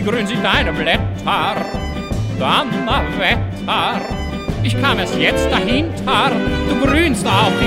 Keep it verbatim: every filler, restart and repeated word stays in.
wie grün sind deine Blätter. Donnerwetter, ich kam erst jetzt dahinter, du grünst auch